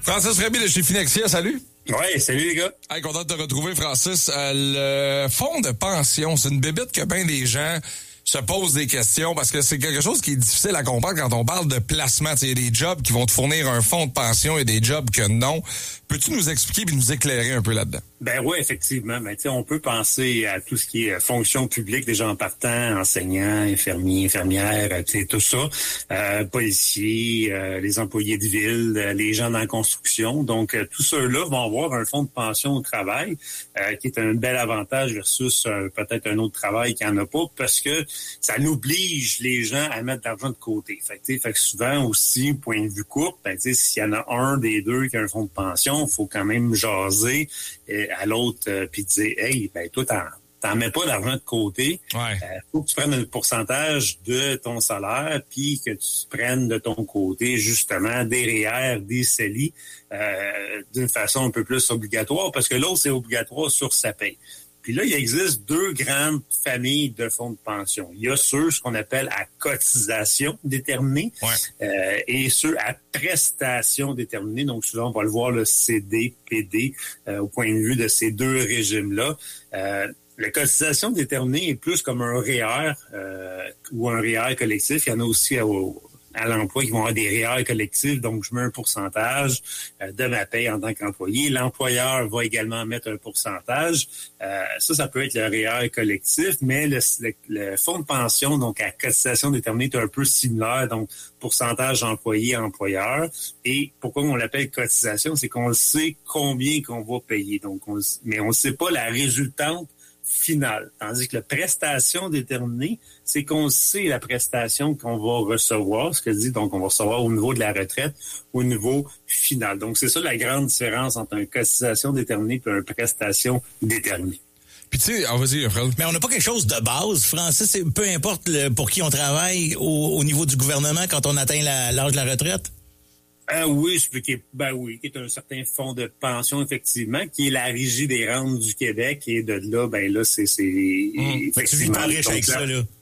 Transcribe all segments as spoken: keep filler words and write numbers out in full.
Francis Rémy de chez Finexia, salut. Oui, salut les gars. Hey, content de te retrouver, Francis. Euh, le fonds de pension, c'est une bébête que bien des gens se posent des questions parce que c'est quelque chose qui est difficile à comprendre quand on parle de placement. Il y a des jobs qui vont te fournir un fonds de pension et des jobs que non. Peux-tu nous expliquer et nous éclairer un peu là-dedans? Ben oui, effectivement. Ben, on peut penser à tout ce qui est fonction publique, déjà en partant, enseignants, infirmiers, infirmières, tout ça, euh, policiers, euh, les employés de ville, euh, les gens dans la construction. Donc, euh, tous ceux-là vont avoir un fonds de pension au travail, euh, qui est un bel avantage versus euh, peut-être un autre travail qui en a pas, parce que ça oblige les gens à mettre de l'argent de côté. Fait que, fait que souvent aussi, point de vue court, ben, s'il y en a un des deux qui a un fonds de pension, il faut quand même jaser euh, à l'autre euh, puis dire, hey, ben toi, t'en, t'en mets pas d'argent de côté. Ouais. Euh, faut que tu prennes un pourcentage de ton salaire puis que tu prennes de ton côté, justement, des R E E R, des C E L I, euh, d'une façon un peu plus obligatoire, parce que l'autre, c'est obligatoire sur sa paye. Puis là, il existe deux grandes familles de fonds de pension. Il y a ceux, ce qu'on appelle à cotisation déterminée, ouais. euh, et ceux à prestation déterminée. Donc, souvent, on va le voir, le C D, P D, euh, au point de vue de ces deux régimes-là. Euh, la cotisation déterminée est plus comme un R E E R euh, ou un R E E R collectif. Il y en a aussi au à l'emploi qui vont avoir des R E E R collectifs, donc je mets un pourcentage euh, de ma paye en tant qu'employé. L'employeur va également mettre un pourcentage. Euh, ça, ça peut être le R E E R collectif, mais le, le, le fonds de pension, donc à cotisation déterminée, est un peu similaire, donc pourcentage employé-employeur. Et pourquoi on l'appelle cotisation, c'est qu'on sait combien qu'on va payer, donc on, mais on ne sait pas la résultante finale. Tandis que la prestation déterminée, c'est qu'on sait la prestation qu'on va recevoir, ce que dit, donc on va recevoir au niveau de la retraite, au niveau final. Donc c'est ça la grande différence entre une cotisation déterminée et une prestation déterminée. Puis tu sais, ah, vas-y, Fred. Mais on n'a pas quelque chose de base, Francis, peu importe le, pour qui on travaille au, au niveau du gouvernement quand on atteint la, l'âge de la retraite? Ah oui, c'est qui est, ben oui, qui est un certain fonds de pension, effectivement, qui est la Régie des rentes du Québec, et de là, ben là, c'est... c'est mmh. Tu vis pas riche avec ça, là.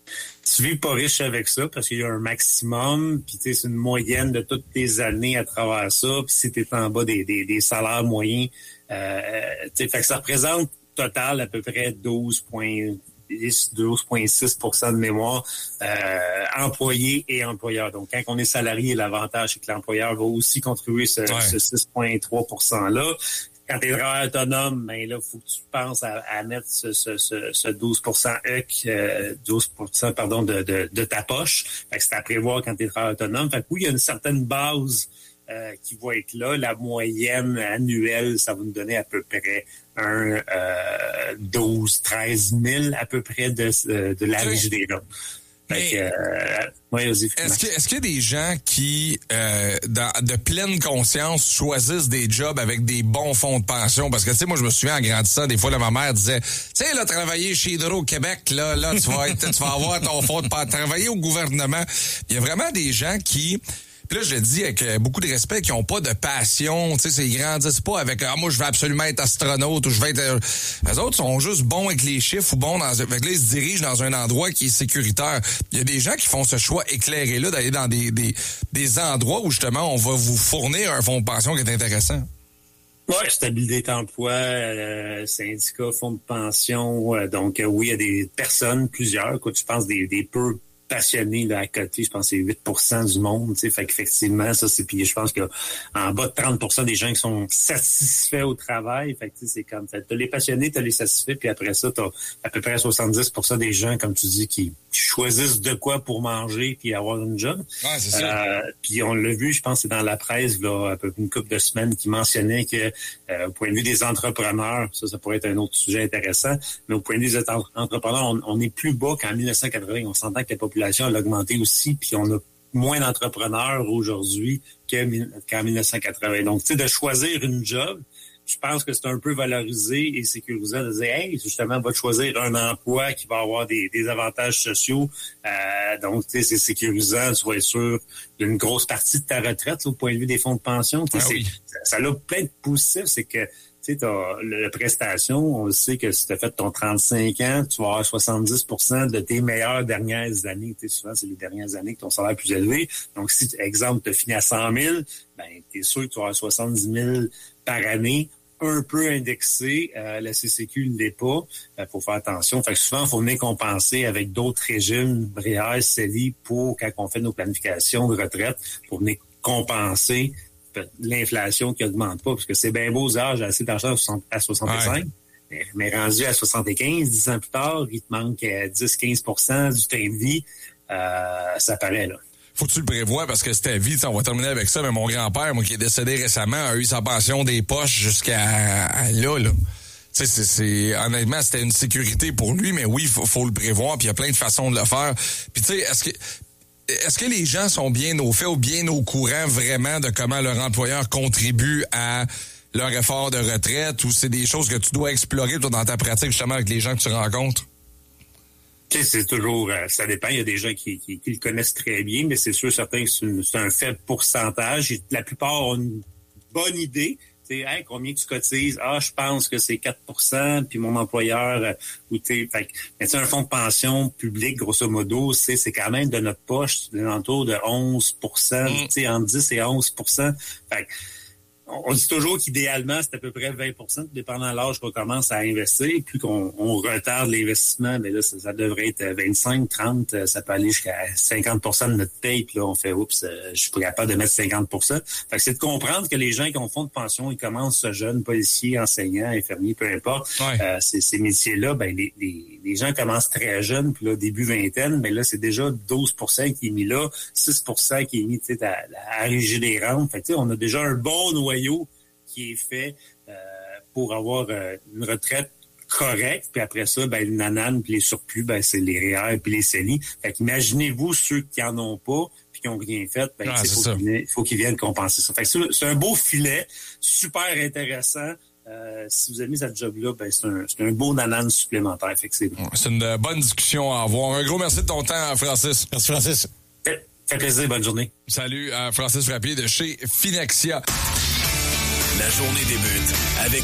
Tu vis pas riche avec ça, parce qu'il y a un maximum, puis tu sais, c'est une moyenne de toutes tes années à travers ça, puis si t'es en bas des, des, des salaires moyens, euh, tu sais, fait que ça représente total à peu près douze virgule douze virgule six pour cent de mémoire euh, employés et employeurs. Donc, quand on est salarié, l'avantage, c'est que l'employeur va aussi contribuer ce, ouais. ce six virgule trois pour cent-là. Quand tu es travailleur autonome, ben là, il faut que tu penses à, à mettre ce, ce, ce, ce douze pour cent E C, euh, douze pour cent pardon, de, de, de ta poche. Fait que c'est à prévoir quand tu es travailleur autonome. Fait que oui, il y a une certaine base euh, qui va être là. La moyenne annuelle, ça va nous donner à peu près un euh, douze, treize mille à peu près de, de la Régie des rentes. Mais, euh, ouais, est-ce, que, est-ce qu'il y a des gens qui, euh, dans, de pleine conscience, choisissent des jobs avec des bons fonds de pension? Parce que, tu sais, moi, je me souviens, en grandissant, des fois, là, ma mère disait, tu sais, là, travailler chez Hydro-Québec, là, là, tu vas être, tu vas avoir ton fonds de pension, travailler au gouvernement. Il y a vraiment des gens qui... Puis là, je le dis avec beaucoup de respect, qui n'ont pas de passion, tu sais, c'est, ils grandissent pas avec « Ah, moi, je veux absolument être astronaute » ou « Je vais être... Euh... » Les autres sont juste bons avec les chiffres ou bons dans... Fait que là, ils se dirigent dans un endroit qui est sécuritaire. Il y a des gens qui font ce choix éclairé-là d'aller dans des, des, des endroits où, justement, on va vous fournir un fonds de pension qui est intéressant. Oui, stabilité d'emploi, euh, syndicat, fonds de pension. Euh, donc, euh, oui, il y a des personnes, plusieurs, quoi, je pense des, des peu passionnés là, à côté, je pense que c'est huit pour cent du monde, tu sais, fait qu'effectivement, ça, c'est, puis je pense qu'en bas de trente pour cent des gens qui sont satisfaits au travail, fait que tu sais, c'est comme, t'as les passionnés, t'as les satisfaits, puis après ça, t'as à peu près soixante-dix pour cent des gens, comme tu dis, qui choisissent de quoi pour manger puis avoir une job. Ouais, c'est ça. Euh, puis on l'a vu, je pense, c'est dans la presse, là, à peu près une couple de semaines, qui mentionnait que, euh, au point de vue des entrepreneurs, ça, ça pourrait être un autre sujet intéressant, mais au point de vue des entrepreneurs, on, on est plus bas qu'en dix-neuf cent quatre-vingts. On s'entend que la population a augmenté aussi, puis on a moins d'entrepreneurs aujourd'hui que, qu'en dix-neuf cent quatre-vingts. Donc, tu sais, de choisir une job, je pense que c'est un peu valorisé et sécurisant de dire, hey, justement, va te choisir un emploi qui va avoir des, des avantages sociaux. Euh, donc, tu sais, c'est sécurisant, tu vas être sûr d'une grosse partie de ta retraite, là, au point de vue des fonds de pension. Tu sais, ah oui. Ça a plein de positifs, c'est que Tu sais, t'as le, le prestation, on le sait que si tu as fait ton trente-cinq ans, tu vas avoir soixante-dix pour cent de tes meilleures dernières années. Tu sais, souvent, c'est les dernières années que ton salaire est plus élevé. Donc, si, exemple, tu as fini à cent mille, ben, tu es sûr que tu vas avoir soixante-dix mille par année, un peu indexé. Euh, la C C Q ne l'est pas. Il euh, faut faire attention. Fait que souvent, il faut venir compenser avec d'autres régimes, B R E E R, C E L I, pour, quand on fait nos planifications de retraite, pour venir compenser l'inflation qui augmente pas, parce que c'est bien beau aux âges, assez d'argent à soixante-cinq, ouais. mais, mais rendu à soixante-quinze, dix ans plus tard, il te manque dix à quinze pour cent du train de vie, euh, ça paraît, là. Faut que tu le prévois parce que c'était vie, on va terminer avec ça, mais mon grand-père, moi, qui est décédé récemment, a eu sa pension des poches jusqu'à à là, là. Tu sais, c'est, c'est, honnêtement, c'était une sécurité pour lui, mais oui, il faut, faut le prévoir, puis il y a plein de façons de le faire. Puis tu sais, est-ce que Est-ce que les gens sont bien au fait ou bien au courant vraiment de comment leur employeur contribue à leur effort de retraite, ou c'est des choses que tu dois explorer toi, dans ta pratique justement avec les gens que tu rencontres? Okay, c'est toujours, euh, ça dépend. Il y a des gens qui, qui, qui le connaissent très bien, mais c'est sûr certain que c'est, une, c'est un faible pourcentage. La plupart ont une bonne idée. Hey, combien tu cotises? Ah, je pense que c'est quatre pour cent, puis mon employeur, euh, ou tu sais, un fonds de pension public, grosso modo, c'est, c'est quand même de notre poche, de l'entour de onze pour cent, mm. tu sais, entre dix et onze pour cent. Fait on dit toujours qu'idéalement, c'est à peu près vingt pour cent, dépendant de l'âge qu'on commence à investir. Plus qu'on on retarde l'investissement, mais là, ça, ça devrait être vingt-cinq, trente, ça peut aller jusqu'à cinquante pour cent de notre paye. Puis là, on fait, oups, je suis pas capable de mettre cinquante pour cent. Fait que c'est de comprendre que les gens qui ont fonds de pension, ils commencent jeunes, policiers, enseignants, infirmiers, peu importe. Ouais. Euh, ces, ces métiers-là, ben les, les, les gens commencent très jeunes, puis là, début vingtaine, mais là, c'est déjà douze pour cent qui est mis là, six pour cent qui est mis, tu sais, à, à alléger les rentes. Fait que, tu sais, on a déjà un bon noyau qui est fait euh, pour avoir euh, une retraite correcte, puis après ça, ben le nanane puis les surplus, ben c'est les R E E R puis les C E L I. Fait qu'imaginez-vous ceux qui en ont pas puis qui ont rien fait, ben il faut, qu'ils, faut qu'ils viennent compenser ça. Fait que c'est, c'est un beau filet, super intéressant. Euh, si vous avez mis cette job-là, ben c'est un, c'est un beau nanane supplémentaire. Fait que c'est bon. C'est une bonne discussion à avoir. Un gros merci de ton temps, Francis. Merci, Francis. Fait, fait plaisir, bonne journée. Salut, à Francis Frappier de chez Finexia. La journée débute avec